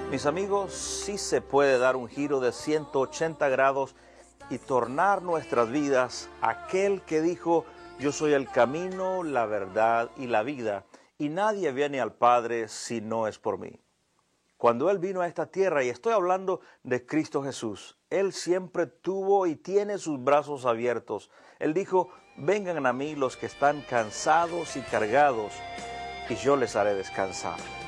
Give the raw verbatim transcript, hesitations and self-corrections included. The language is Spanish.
Mis amigos, sí se puede dar un giro de ciento ochenta grados y tornar nuestras vidas aquel que dijo: yo soy el camino, la verdad y la vida, y nadie viene al Padre si no es por mí. Cuando Él vino a esta tierra, y estoy hablando de Cristo Jesús, Él siempre tuvo y tiene sus brazos abiertos. Él dijo: vengan a mí los que están cansados y cargados, y yo les haré descansar.